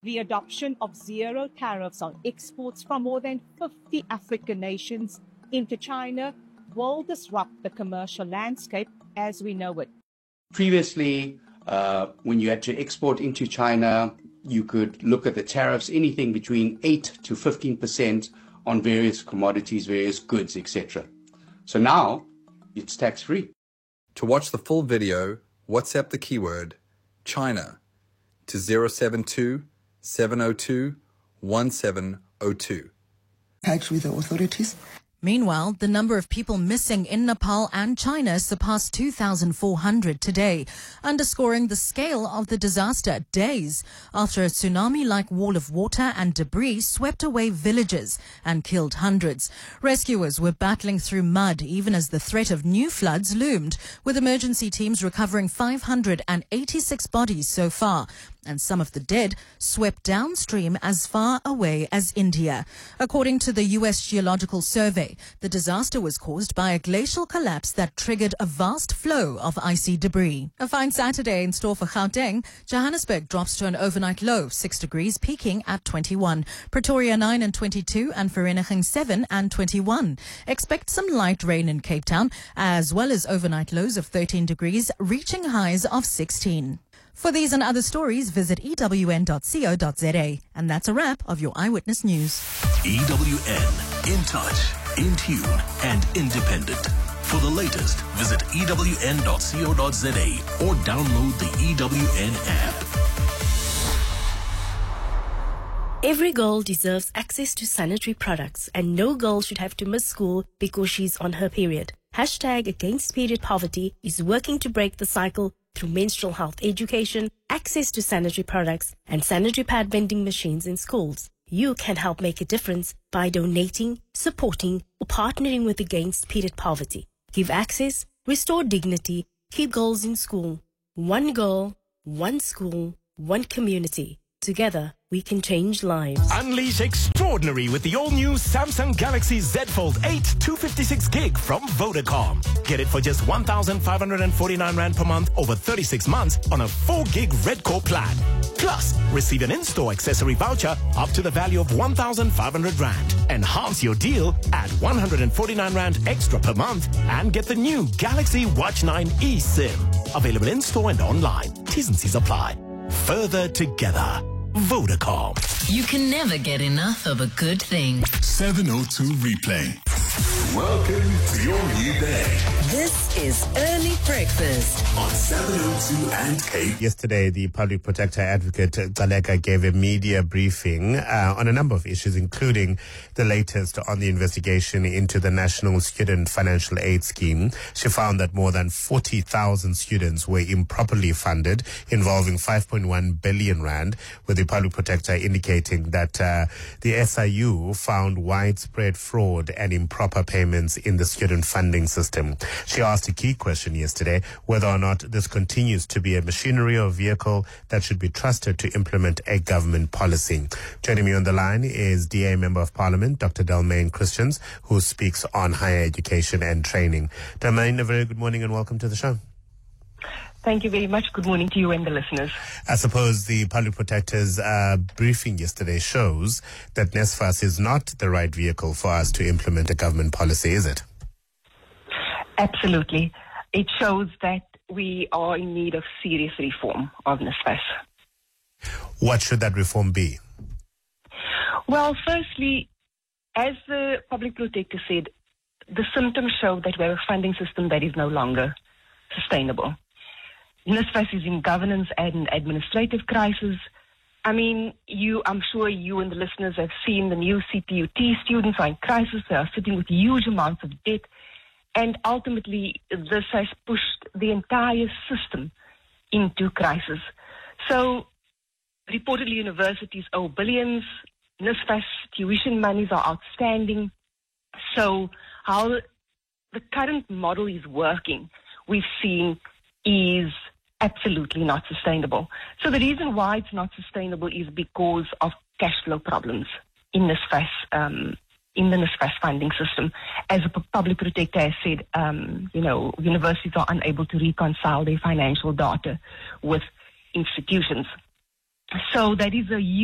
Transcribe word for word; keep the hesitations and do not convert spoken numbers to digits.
the adoption of zero tariffs on exports from more than fifty African nations into China will disrupt the commercial landscape as we know it. Previously, uh, when you had to export into China, you could look at the tariffs, anything between eight to fifteen percent on various commodities, various goods, et cetera. So now it's tax-free. To watch the full video, WhatsApp the keyword China to zero seven two, seven zero two, one seven zero two. Tax with the authorities. Meanwhile, the number of people missing in Nepal and China surpassed two thousand four hundred today, underscoring the scale of the disaster days after a tsunami-like wall of water and debris swept away villages and killed hundreds. Rescuers were battling through mud even as the threat of new floods loomed, with emergency teams recovering five hundred eighty-six bodies so far, and some of the dead swept downstream as far away as India. According to the U S Geological Survey, the disaster was caused by a glacial collapse that triggered a vast flow of icy debris. A fine Saturday in store for Gauteng. Johannesburg drops to an overnight low, six degrees, peaking at twenty-one. Pretoria nine and twenty-two, and Vereeniging seven and twenty-one. Expect some light rain in Cape Town, as well as overnight lows of thirteen degrees, reaching highs of sixteen. For these and other stories, visit E W N dot co dot z a. And that's a wrap of your Eyewitness News. E W N, in touch, in tune, and independent. For the latest, visit E W N dot co dot z a or download the E W N app. Every girl deserves access to sanitary products, and no girl should have to miss school because she's on her period. Hashtag Against Period Poverty is working to break the cycle through menstrual health education, access to sanitary products, and sanitary pad vending machines in schools. You can help make a difference by donating, supporting, or partnering with Against Period Poverty. Give access, restore dignity, keep girls in school. One girl, one school, one community. Together, we can change lives. Unleash extraordinary with the all-new Samsung Galaxy Z Fold eight two fifty-six gig from Vodacom. Get it for just one thousand five hundred forty-nine rand per month over thirty-six months on a four gig Red Core plan. Plus, receive an in-store accessory voucher up to the value of one thousand five hundred rand. Enhance your deal at one hundred forty-nine rand extra per month and get the new Galaxy Watch nine eSIM. Available in-store and online. T's and C's apply. Further together. Vodacom. You can never get enough of a good thing. seven oh two Replay. Welcome to your new day. This is Early Breakfast on seven oh two and Cape. Yesterday, the Public Protector Advocate Gcaleka gave a media briefing uh, on a number of issues, including the latest on the investigation into the National Student Financial Aid Scheme. She found that more than forty thousand students were improperly funded, involving five point one billion rand, with the Public Protector indicating that uh, the S I U found widespread fraud and improper payments in the student funding system. She asked a key question yesterday, whether or not this continues to be a machinery or vehicle that should be trusted to implement a government policy. Joining me on the line is D A Member of Parliament, Doctor Delmaine Christians, who speaks on higher education and training. Delmaine, a very good morning and welcome to the show. Thank you very much. Good morning to you and the listeners. I suppose the Public Protector's uh, briefing yesterday shows that NSFAS is not the right vehicle for us to implement a government policy, is it? Absolutely. It shows that we are in need of serious reform of NSFAS. What should that reform be? Well, firstly, as the Public Protector said, the symptoms show that we have a funding system that is no longer sustainable. NSFAS is in governance and administrative crisis. I mean, you, I'm sure you and the listeners have seen the new C P U T students are in crisis. They are sitting with huge amounts of debt. And ultimately, this has pushed the entire system into crisis. So, reportedly, universities owe billions. NSFAS tuition monies are outstanding. So, how the current model is working, we've seen, is absolutely not sustainable. So the reason why it's not sustainable is because of cash flow problems in NSFAS, um, in the NSFAS funding system. As a public protector has said, um, you know, universities are unable to reconcile their financial data with institutions. So that is a huge